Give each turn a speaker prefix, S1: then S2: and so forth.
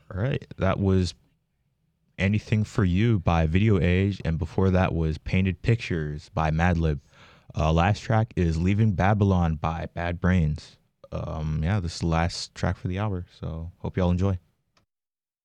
S1: All right, that was Anything for You by Video Age, and before that was Painted Pictures by Madlib. Last track is Leaving Babylon by Bad Brains. Yeah, this is the last track for the hour, so hope y'all enjoy.